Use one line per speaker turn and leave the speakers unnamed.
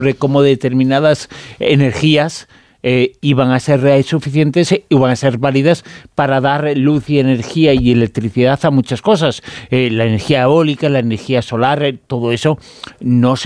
cómo determinadas energías iban a ser suficientes y van a ser válidas para dar luz y energía y electricidad a muchas cosas. La energía eólica, la energía solar, todo eso no se